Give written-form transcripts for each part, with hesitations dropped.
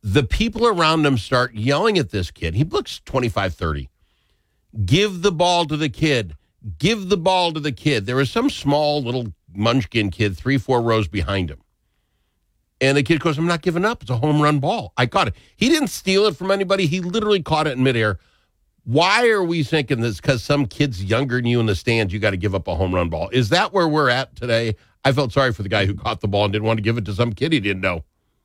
the people around him start yelling at this kid. He looks 25, 30. Give the ball to the kid. Give the ball to the kid. There was some small little munchkin kid 3-4 rows behind him. And the kid goes, I'm not giving up. It's a home run ball. I caught it. He didn't steal it from anybody. He literally caught it in midair. Why are we thinking this? Because some kid's younger than you in the stands, you got to give up a home run ball. Is that where we're at today? I felt sorry for the guy who caught the ball and didn't want to give it to some kid he didn't know.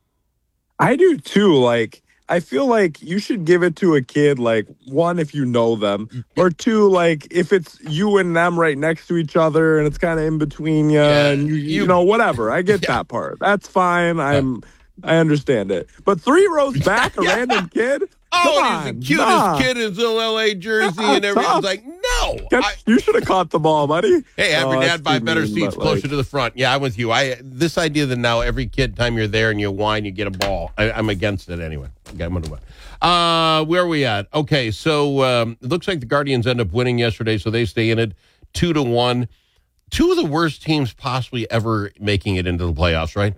I do too. Like, I feel like you should give it to a kid, like, one, if you know them, or two, like, if it's you and them right next to each other and it's kind of in between you, and you know, whatever. I get that part. That's fine. I understand it. But 3 rows back, a random kid? Oh, he's the cutest kid in his little LA jersey and everything's like, no. You should have caught the ball, buddy. Hey, have your dad buy better seats closer to the front. Yeah, I'm with you. This idea that now every kid, time you're there and you whine, you get a ball. I'm against it anyway. Okay, I'm going to win. Where are we at? Okay, so it looks like the Guardians end up winning yesterday, so they stay in it 2-1. 2 of the worst teams possibly ever making it into the playoffs, right?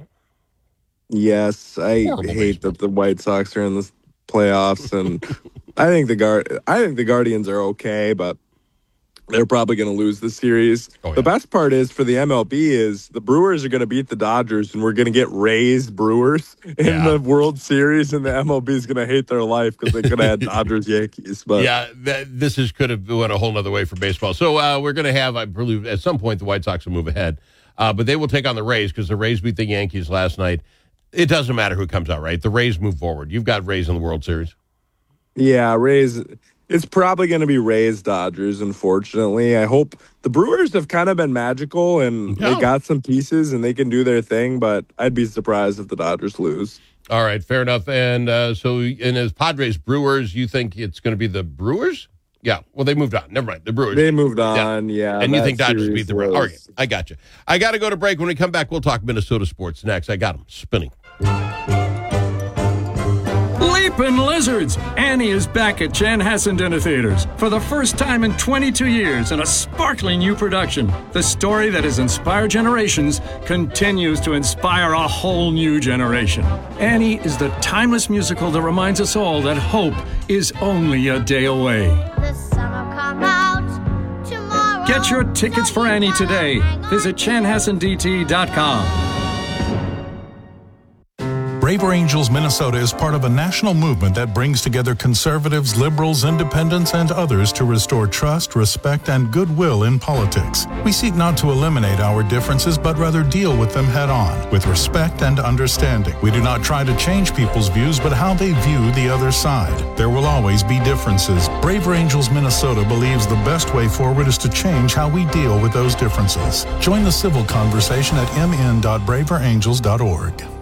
Yes, I hate that the White Sox are in the playoffs, and I think the Guardians are okay, but they're probably going to lose the series. The best part is for the MLB is the Brewers are going to beat the Dodgers, and we're going to get Rays Brewers in the World Series, and the MLB is going to hate their life because they could have had Dodgers Yankees. But this could have went a whole other way for baseball. So we're going to have, I believe, at some point the White Sox will move ahead, but they will take on the Rays because the Rays beat the Yankees last night. It doesn't matter who comes out, right? The Rays move forward. You've got Rays in the World Series. Yeah, Rays. It's probably going to be Rays Dodgers, unfortunately. I hope the Brewers have kind of been magical, and they got some pieces, and they can do their thing, but I'd be surprised if the Dodgers lose. All right, fair enough. And so as Padres Brewers, you think it's going to be the Brewers? Yeah, well, they moved on. Never mind. The Brewers. They moved on, yeah. And you think Dodgers beat the Brewers? All right, I got you. I got to go to break. When we come back, we'll talk Minnesota sports next. I got them spinning. Leaping Lizards! Annie is back at Chanhassen Dinner Theaters for the first time in 22 years in a sparkling new production. The story that has inspired generations continues to inspire a whole new generation. Annie is the timeless musical that reminds us all that hope is only a day away. The sun will come out tomorrow. Get your tickets for Annie today. Visit chanhassendt.com. Braver Angels Minnesota is part of a national movement that brings together conservatives, liberals, independents, and others to restore trust, respect, and goodwill in politics. We seek not to eliminate our differences, but rather deal with them head-on, with respect and understanding. We do not try to change people's views, but how they view the other side. There will always be differences. Braver Angels Minnesota believes the best way forward is to change how we deal with those differences. Join the civil conversation at mn.braverangels.org.